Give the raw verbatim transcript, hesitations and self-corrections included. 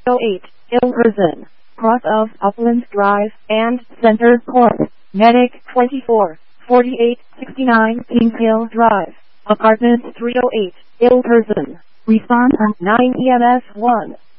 oh eight, Ilverston, cross of Uplands Drive and Center Court. Medic twenty-four, forty-eight sixty-nine Kings Hill Drive, apartment three oh eight, Ilverston. Response on nine E M S one.